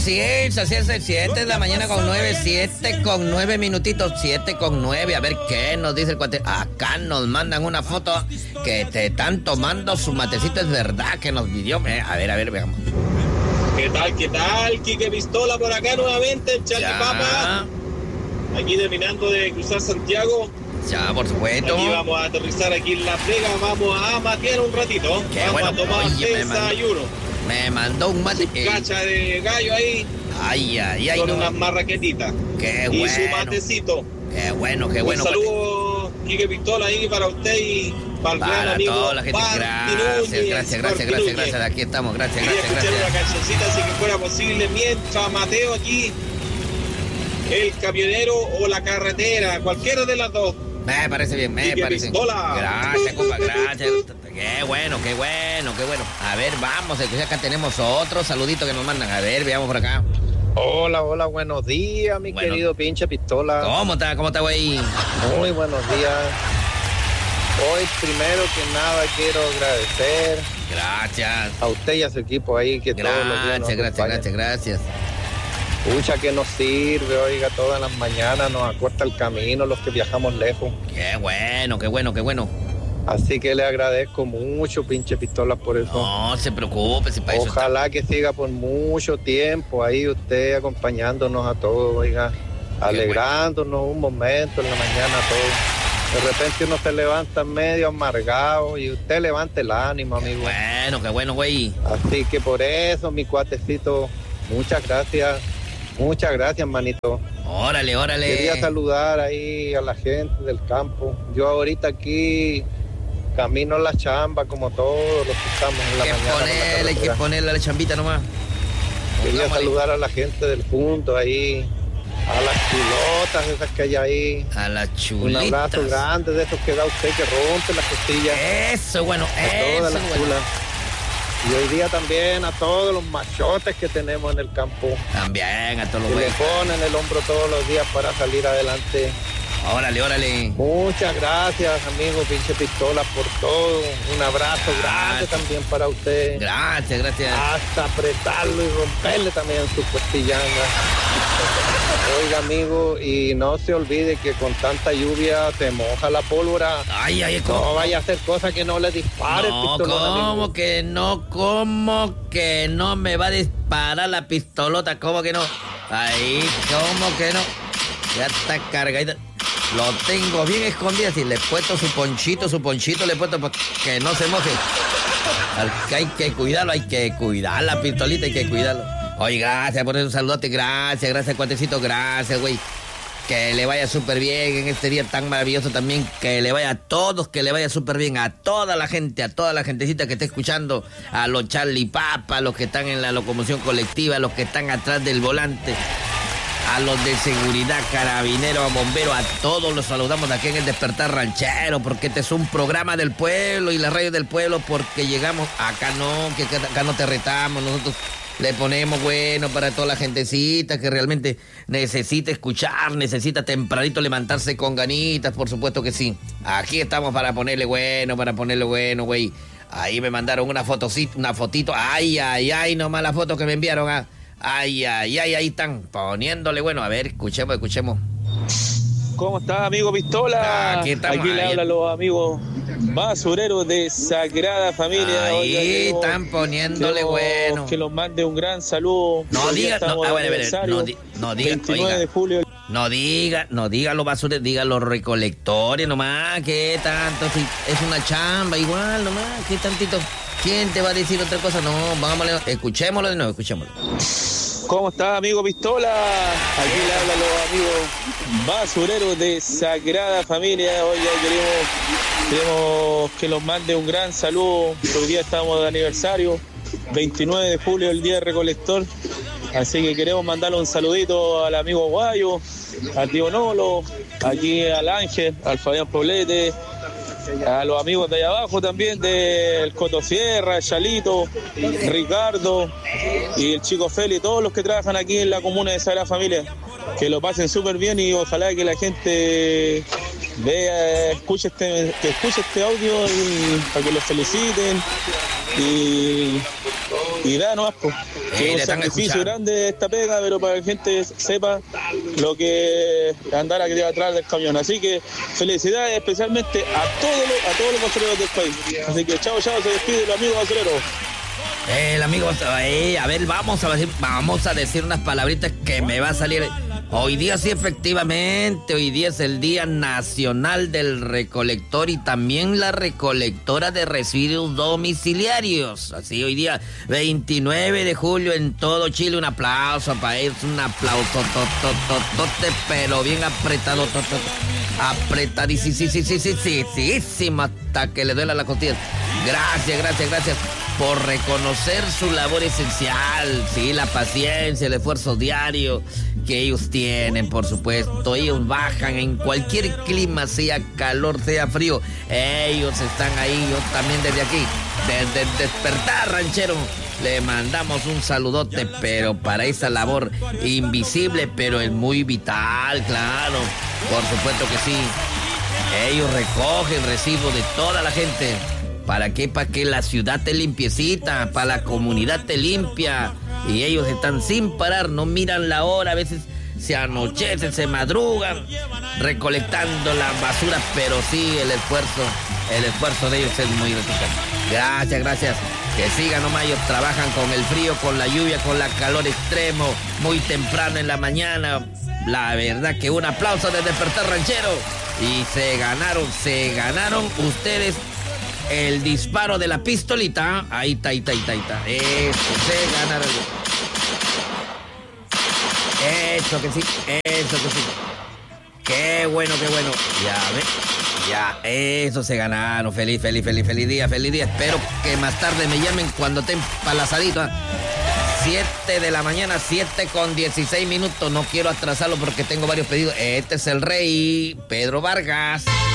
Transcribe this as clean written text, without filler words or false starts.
Así es, 7 de la mañana con 9, 7 con 9 minutitos, 7 con 9. A ver qué nos dice el cuate. Acá nos mandan una foto que te están tomando su matecito, es verdad que nos pidió. A ver, veamos. ¿Qué tal? Quique Pistola por acá nuevamente, Chalipapa. Aquí terminando de cruzar Santiago. Ya, por supuesto. Aquí vamos a aterrizar aquí en La Vega, vamos a matear un ratito. Qué vamos bueno. a tomar desayuno. Me mandó un mate. Cacha de gallo ahí. Ay. Con no. unas marraquetitas. Qué y bueno. su matecito. Qué bueno. Un saludo, Quique Pistola, ahí para usted y para el gran amigo. Toda la gente. Gracias. Aquí estamos. Gracias. Escuchar una cancioncita si que fuera posible mientras Mateo aquí. El camionero o la carretera, cualquiera de las dos. Me parece bien, Quique parece. Pistola. Gracias, compa, gracias. Qué bueno. A ver, vamos, acá tenemos otro saludito que nos mandan. A ver, veamos por acá. Hola, buenos días, mi querido pinche Pistola. ¿Cómo está, güey? Muy buenos días. Hoy, primero que nada, quiero agradecer. Gracias. A usted y a su equipo ahí que todos los días nos acompañan. Gracias. Pucha que nos sirve, oiga, todas las mañanas nos acorta el camino los que viajamos lejos. Qué bueno. Así que le agradezco mucho, pinche Pistola, por eso. No se preocupe, si para eso Ojalá que siga por mucho tiempo ahí usted acompañándonos a todos, oiga, alegrándonos un momento en la mañana a todos. De repente uno se levanta medio amargado y usted levanta el ánimo, amigo. Qué bueno, güey. Así que por eso, mi cuatecito, muchas gracias, manito. Órale. Quería saludar ahí a la gente del campo. Yo ahorita aquí camino a la chamba como todos los que estamos en la mañana. Hay que ponerle la chambita nomás. Quería saludar a la gente del punto ahí, a las chulotas esas que hay ahí. A las chulitas. Un abrazo grande de esos que da usted que rompe las costillas. Eso, bueno, todas las chulas. Y hoy día también a todos los machotes que tenemos en el campo. También a todos los que le ponen el hombro todos los días para salir adelante. Órale. Muchas gracias, amigo pinche Pistola, por todo. Un abrazo grande también para usted. Gracias. Hasta apretarlo y romperle también su costillanga. Oiga, amigo, y no se olvide que con tanta lluvia se moja la pólvora. ¿cómo? No vaya a hacer cosas que no le dispare el pistolón, ¿Cómo que no me va a disparar la pistolota? ¿Cómo que no? ¿Cómo que no? Ya está cargadita. Lo tengo bien escondido. Si le he puesto su ponchito le he puesto para que no se moje. Hay que cuidarlo, la pistolita, hay que cuidarlo. Oye, gracias por esos saludotes, gracias, cuatecito, gracias, güey. Que le vaya súper bien en este día tan maravilloso también, que le vaya a todos, que le vaya súper bien a toda la gente, a toda la gentecita que está escuchando, a los Charlie Papa, a los que están en la locomoción colectiva, a los que están atrás del volante, a los de seguridad, carabineros, a bomberos, a todos los saludamos aquí en el Despertar Ranchero, porque este es un programa del pueblo y la radio del pueblo, porque llegamos, acá no te retamos, nosotros le ponemos bueno para toda la gentecita que realmente necesita escuchar, necesita tempranito levantarse con ganitas, por supuesto que sí. Aquí estamos para ponerle bueno, güey. Ahí me mandaron una fotito. Ay, nomás la foto que me enviaron. Ahí están poniéndole bueno. A ver, escuchemos. ¿Cómo está, amigo Pistola? Aquí le hablan los amigos basureros de Sagrada Familia. Ahí están poniéndole bueno. Que los mande un gran saludo. No diga, no diga, 29 de julio. No diga los basureros, diga los recolectores nomás. ¿Qué tanto? Si es una chamba igual nomás. ¿Qué tantito? ¿Quién te va a decir otra cosa? No, escuchémoslo de nuevo. ¿Cómo está, amigo Pistola? Aquí le hablan los amigos basureros de Sagrada Familia. Hoy queremos que los mande un gran saludo. Hoy día estamos de aniversario, 29 de julio, el día del recolector. Así que queremos mandarle un saludito al amigo Guayo, al tío Nolo, aquí al Ángel, al Fabián Poblete, a los amigos de allá abajo también, del Coto Sierra, el Chalito, Ricardo y el chico Feli, todos los que trabajan aquí en la comuna de Sagrada Familia, que lo pasen súper bien y ojalá que la gente escuche este audio para que los feliciten y y da nomás, pues. Que es un están sacrificio escuchando. grande esta pega, pero para que la gente sepa lo que es andar aquí atrás del camión. Así que felicidades especialmente a todos los basureros del país. Así que chao, se despide el amigo basurero. El amigo, a ver, vamos a decir unas palabritas que me va a salir. Hoy día sí, efectivamente, hoy día es el Día Nacional del Recolector y también la recolectora de residuos domiciliarios. Así, hoy día, 29 de julio en todo Chile, un aplauso para ellos, un aplauso, pero bien apretado, apretadísimo hasta que le duela la costilla. Gracias por reconocer su labor esencial, sí, la paciencia, el esfuerzo diario que ellos tienen, por supuesto. Ellos bajan en cualquier clima, sea calor, sea frío. Ellos están ahí, yo también desde aquí, desde Despertar Ranchero, le mandamos un saludote, pero para esa labor invisible, pero es muy vital, claro, por supuesto que sí. Ellos recogen residuos de toda la gente. ¿Para qué? Para que la ciudad esté limpiecita, para la comunidad esté limpia. Y ellos están sin parar, no miran la hora, a veces se anochecen, se madrugan, recolectando la basura, pero sí, el esfuerzo de ellos es muy gratificante. Gracias. Que sigan nomás, ellos trabajan con el frío, con la lluvia, con la calor extremo, muy temprano en la mañana. La verdad que un aplauso de Despertar Ranchero. Y se ganaron ustedes el disparo de la pistolita. Ahí está. Eso, se ganaron. Eso que sí. Qué bueno. Ya, eso se ganaron. Feliz día. Espero que más tarde me llamen cuando estén palazaditos. 7 de la mañana, 7:16. No quiero atrasarlo porque tengo varios pedidos. Este es el rey Pedro Vargas.